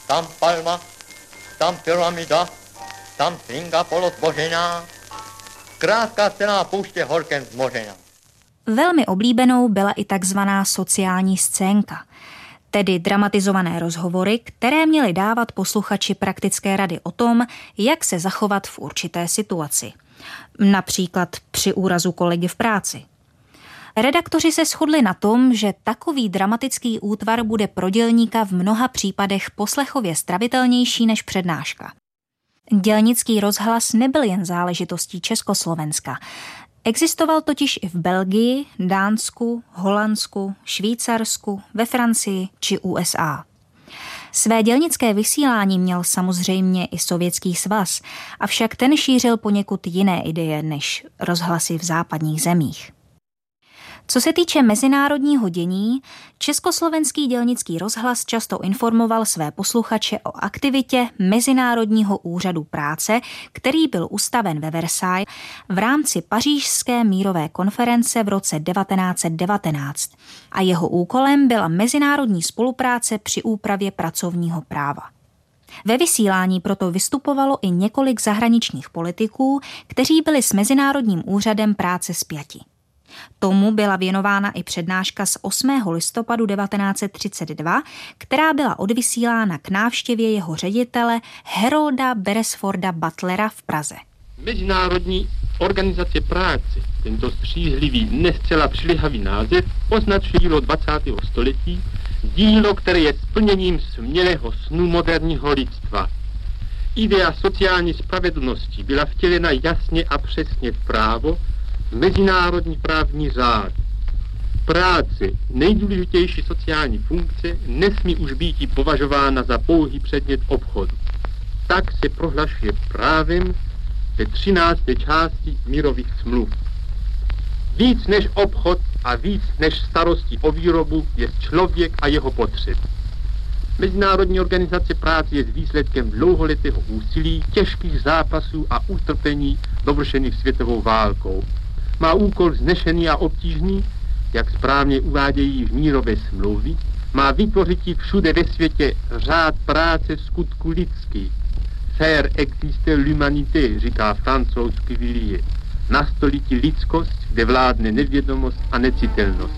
tam palma, tam pyramida, tam svinga polozbožená, krátká celá pouště horkem zmožená. Velmi oblíbenou byla i takzvaná sociální scénka, tedy dramatizované rozhovory, které měly dávat posluchači praktické rady o tom, jak se zachovat v určité situaci. Například při úrazu kolegy v práci. Redaktoři se shodli na tom, že takový dramatický útvar bude pro dělníka v mnoha případech poslechově stravitelnější než přednáška. Dělnický rozhlas nebyl jen záležitostí Československa. Existoval totiž i v Belgii, Dánsku, Holandsku, Švýcarsku, ve Francii či USA. Své dělnické vysílání měl samozřejmě i Sovětský svaz, avšak ten šířil poněkud jiné ideje než rozhlasy v západních zemích. Co se týče mezinárodního dění, Československý dělnický rozhlas často informoval své posluchače o aktivitě Mezinárodního úřadu práce, který byl ustaven ve Versailles v rámci Pařížské mírové konference v roce 1919 a jeho úkolem byla mezinárodní spolupráce při úpravě pracovního práva. Ve vysílání proto vystupovalo i několik zahraničních politiků, kteří byli s Mezinárodním úřadem práce spjati. Tomu byla věnována i přednáška z 8. listopadu 1932, která byla odvysílána k návštěvě jeho ředitele Harolda Beresforda Butlera v Praze. Mezinárodní organizace práce, tento střízlivý, ne zcela přiléhavý název, označuje dílo 20. století, dílo, které je splněním smělého snu moderního lidstva. Idea sociální spravedlnosti byla vtělena jasně a přesně v právo, mezinárodní právní řád. Práce, nejdůležitější sociální funkce, nesmí už být považována za pouhý předmět obchodu. Tak se prohlašuje právem ve 13. části mírových smluv. Víc než obchod a víc než starosti o výrobu je člověk a jeho potřeb. Mezinárodní organizace práce je výsledkem dlouholetého úsilí, těžkých zápasů a utrpení dovršených světovou válkou. Má úkol vznešený a obtížný, jak správně uvádějí v mírové smlouvy, má vytvořit všude ve světě řád práce v skutku lidský. Faire existe l'humanité, říká francouzský Villiers. Nastolit lidskost, kde vládne nevědomost a necitelnost.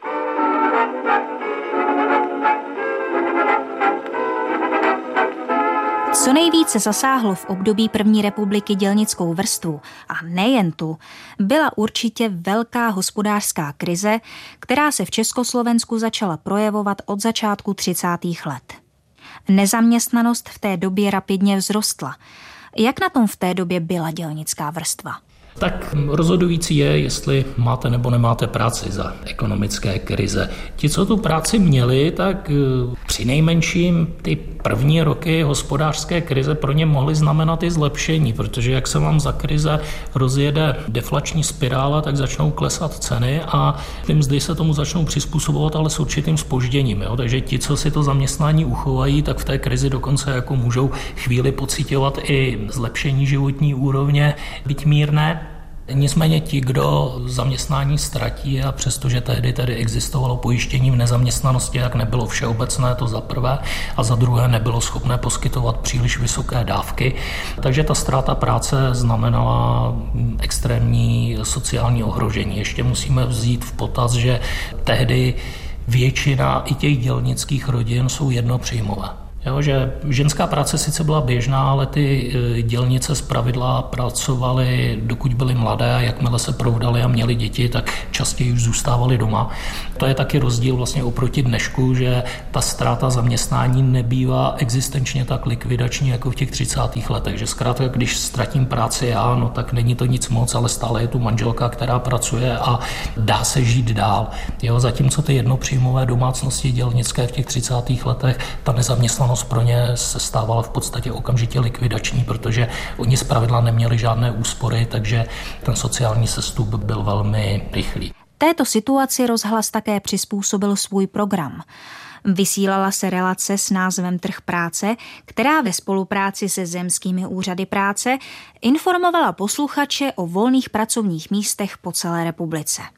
Co nejvíce zasáhlo v období první republiky dělnickou vrstvu, a nejen tu, byla určitě velká hospodářská krize, která se v Československu začala projevovat od začátku 30. let. Nezaměstnanost v té době rapidně vzrostla. Jak na tom v té době byla dělnická vrstva? Tak rozhodující je, jestli máte nebo nemáte práci za ekonomické krize. Ti, co tu práci měli, tak přinejmenším ty první roky hospodářské krize pro ně mohly znamenat i zlepšení, protože jak se vám za krize rozjede deflační spirála, tak začnou klesat ceny a ty mzdy se tomu začnou přizpůsobovat, ale s určitým zpožděním. Jo? Takže ti, co si to zaměstnání uchovají, tak v té krizi dokonce jako můžou chvíli pociťovat i zlepšení životní úrovně, byť mírné. Nicméně ti, kdo zaměstnání ztratí a přestože tehdy tedy existovalo pojištění v nezaměstnanosti, tak nebylo všeobecné, to za prvé, a za druhé nebylo schopné poskytovat příliš vysoké dávky. Takže ta ztráta práce znamenala extrémní sociální ohrožení. Ještě musíme vzít v potaz, že tehdy většina i těch dělnických rodin jsou jednopříjmové. Jo, že ženská práce sice byla běžná, ale ty dělnice zpravidla pracovaly, dokud byly mladé, a jakmile se provdaly a měly děti, tak častěji už zůstávaly doma. To je taky rozdíl vlastně oproti dnešku, že ta ztráta zaměstnání nebývá existenčně tak likvidační jako v těch 30. letech. Že zkrátka, když ztratím práci já, no tak není to nic moc, ale stále je tu manželka, která pracuje a dá se žít dál. Jo, zatímco ty jednopříjmové domácnosti dělnické v těch 30. letech, ta nezaměstnanost pro ně se stávala v podstatě okamžitě likvidační, protože oni zpravidla neměli žádné úspory, takže ten sociální sestup byl velmi rychlý. Této situaci rozhlas také přizpůsobil svůj program. Vysílala se relace s názvem Trh práce, která ve spolupráci se zemskými úřady práce informovala posluchače o volných pracovních místech po celé republice.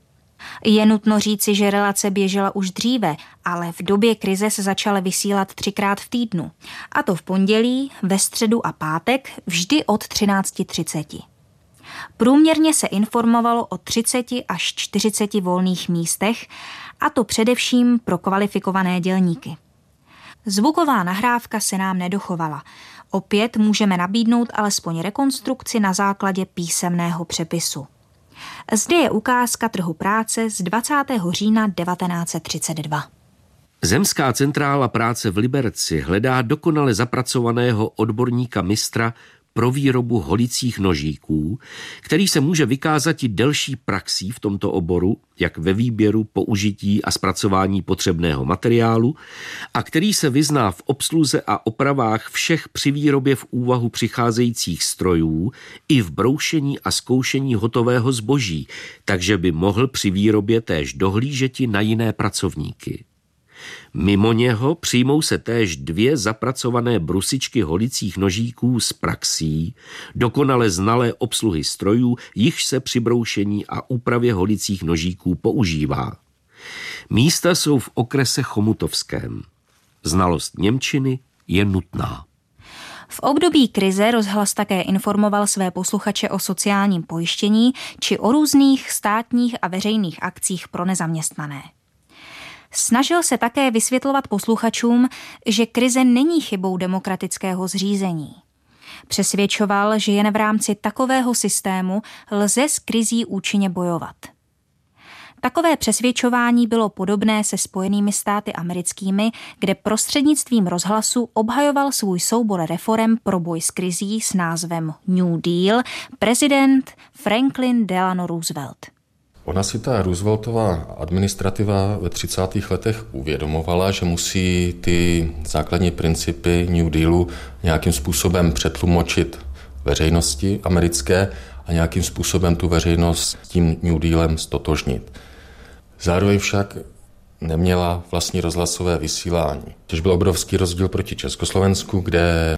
Je nutno říci, že relace běžela už dříve, ale v době krize se začaly vysílat 3krát v týdnu. A to v pondělí, ve středu a pátek, vždy od 13:30. Průměrně se informovalo o 30 až 40 volných místech, a to především pro kvalifikované dělníky. Zvuková nahrávka se nám nedochovala. Opět můžeme nabídnout alespoň rekonstrukci na základě písemného přepisu. Zde je ukázka trhu práce z 20. října 1932. Zemská centrála práce v Liberci hledá dokonale zapracovaného odborníka mistra pro výrobu holicích nožíků, který se může vykázat i delší praxí v tomto oboru, jak ve výběru, použití a zpracování potřebného materiálu, a který se vyzná v obsluze a opravách všech při výrobě v úvahu přicházejících strojů i v broušení a zkoušení hotového zboží, takže by mohl při výrobě též dohlížeti na jiné pracovníky. Mimo něho přijmou se též 2 zapracované brusičky holicích nožíků z praxí, dokonale znalé obsluhy strojů, jichž se při broušení a úpravě holicích nožíků používá. Místa jsou v okrese Chomutovském. Znalost němčiny je nutná. V období krize rozhlas také informoval své posluchače o sociálním pojištění či o různých státních a veřejných akcích pro nezaměstnané. Snažil se také vysvětlovat posluchačům, že krize není chybou demokratického zřízení. Přesvědčoval, že jen v rámci takového systému lze s krizí účinně bojovat. Takové přesvědčování bylo podobné se Spojenými státy americkými, kde prostřednictvím rozhlasu obhajoval svůj soubor reforem pro boj s krizí s názvem New Deal prezident Franklin Delano Roosevelt. Ona si ta Rooseveltová administrativa ve 30. letech uvědomovala, že musí ty základní principy New Dealu nějakým způsobem přetlumočit veřejnosti americké a nějakým způsobem tu veřejnost s tím New Dealem stotožnit. Zároveň však neměla vlastní rozhlasové vysílání. Což byl obrovský rozdíl proti Československu, kde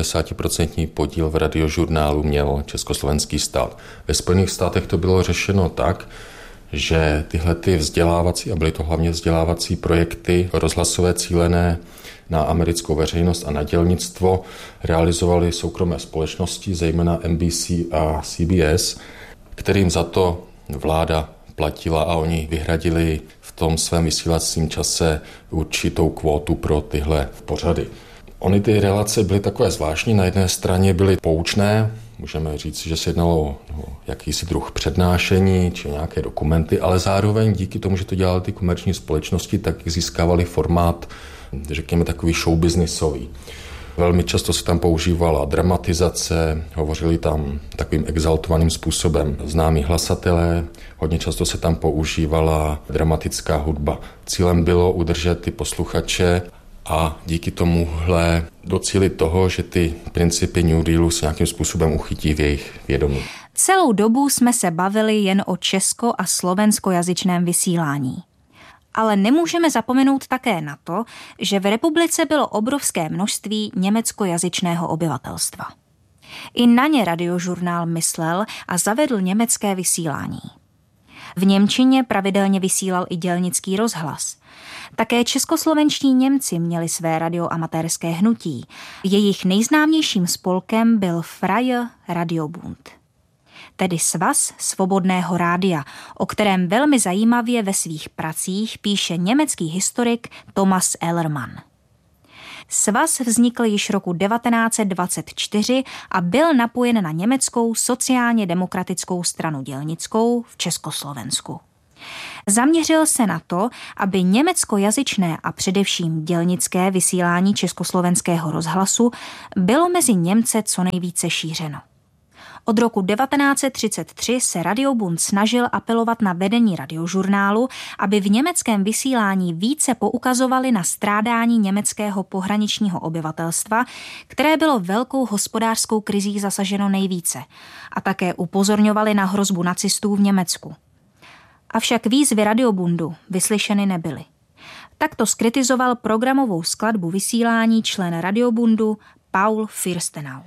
51% podíl v radiožurnálu měl československý stát. Ve Spojených státech to bylo řešeno tak, že tyhle ty vzdělávací, a byly to hlavně vzdělávací projekty rozhlasové cílené na americkou veřejnost a na dělnictvo, realizovaly soukromé společnosti, zejména NBC a CBS, kterým za to vláda platila a oni vyhradili v tom svém vysílacím čase určitou kvótu pro tyhle pořady. Ony ty relace byly takové zvláštní. Na jedné straně byly poučné, můžeme říct, že se jednalo o jakýsi druh přednášení či nějaké dokumenty, ale zároveň díky tomu, že to dělaly ty komerční společnosti, tak získávaly formát, řekněme, takový showbiznisový. Velmi často se tam používala dramatizace, hovořili tam takovým exaltovaným způsobem známí hlasatelé, hodně často se tam používala dramatická hudba. Cílem bylo udržet ty posluchače a díky tomuhle docílit toho, že ty principy New Dealu se nějakým způsobem uchytí v jejich vědomí. Celou dobu jsme se bavili jen o česko- a slovenskojazyčném vysílání. Ale nemůžeme zapomenout také na to, že v republice bylo obrovské množství německojazyčného obyvatelstva. I na ně radiožurnál myslel a zavedl německé vysílání. V němčině pravidelně vysílal i dělnický rozhlas. Také českoslovenští Němci měli své radioamatérské hnutí. Jejich nejznámějším spolkem byl Freie Radiobund, tedy Svaz svobodného rádia, o kterém velmi zajímavě ve svých pracích píše německý historik Thomas Ellermann. Svaz vznikl již roku 1924 a byl napojen na německou sociálně demokratickou stranu dělnickou v Československu. Zaměřil se na to, aby německojazyčné a především dělnické vysílání československého rozhlasu bylo mezi Němce co nejvíce šířeno. Od roku 1933 se Radiobund snažil apelovat na vedení radiožurnálu, aby v německém vysílání více poukazovali na strádání německého pohraničního obyvatelstva, které bylo velkou hospodářskou krizí zasaženo nejvíce, a také upozorňovali na hrozbu nacistů v Německu. Avšak výzvy Radiobundu vyslyšeny nebyly. Takto zkritizoval programovou skladbu vysílání člen Radiobundu Paul Fürstenau.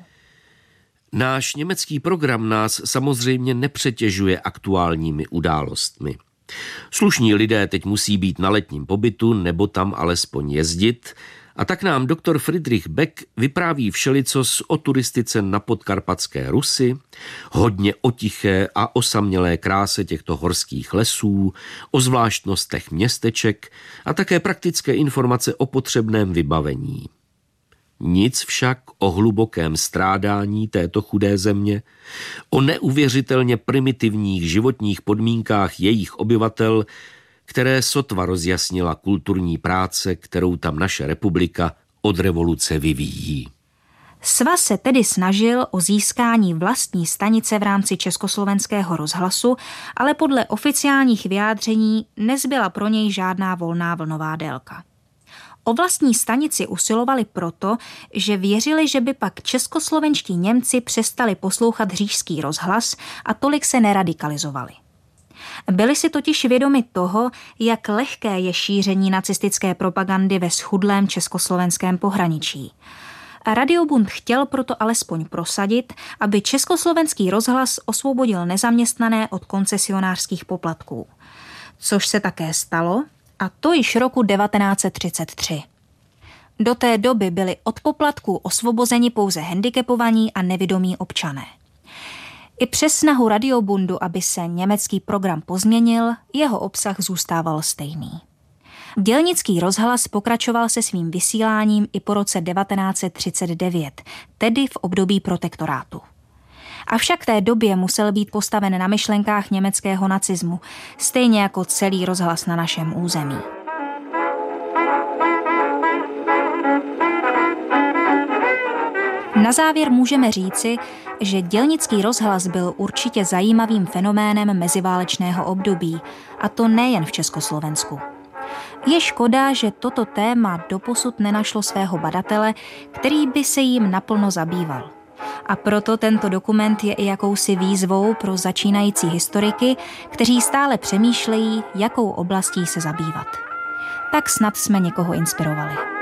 Náš německý program nás samozřejmě nepřetěžuje aktuálními událostmi. Slušní lidé teď musí být na letním pobytu nebo tam alespoň jezdit, a tak nám doktor Friedrich Beck vypráví všelicos o turistice na podkarpatské Rusy, hodně o tiché a osamělé kráse těchto horských lesů, o zvláštnostech městeček a také praktické informace o potřebném vybavení. Nic však o hlubokém strádání této chudé země, o neuvěřitelně primitivních životních podmínkách jejich obyvatel, které sotva rozjasnila kulturní práce, kterou tam naše republika od revoluce vyvíjí. Svaz se tedy snažil o získání vlastní stanice v rámci Československého rozhlasu, ale podle oficiálních vyjádření nezbyla pro něj žádná volná vlnová délka. O vlastní stanici usilovali proto, že věřili, že by pak českoslovenští Němci přestali poslouchat říšský rozhlas a tolik se neradikalizovali. Byli si totiž vědomi toho, jak lehké je šíření nacistické propagandy ve schudlém československém pohraničí. Radiobund chtěl proto alespoň prosadit, aby československý rozhlas osvobodil nezaměstnané od koncesionářských poplatků. Což se také stalo, a to již roku 1933. Do té doby byli od poplatků osvobozeni pouze handicapovaní a nevidomí občané. I přes snahu Radiobundu, aby se německý program pozměnil, jeho obsah zůstával stejný. Dělnický rozhlas pokračoval se svým vysíláním i po roce 1939, tedy v období protektorátu. Avšak v té době musel být postaven na myšlenkách německého nacismu, stejně jako celý rozhlas na našem území. Na závěr můžeme říci, že dělnický rozhlas byl určitě zajímavým fenoménem meziválečného období, a to nejen v Československu. Je škoda, že toto téma doposud nenašlo svého badatele, který by se jím naplno zabýval. A proto tento dokument je i jakousi výzvou pro začínající historiky, kteří stále přemýšlejí, jakou oblastí se zabývat. Tak snad jsme někoho inspirovali.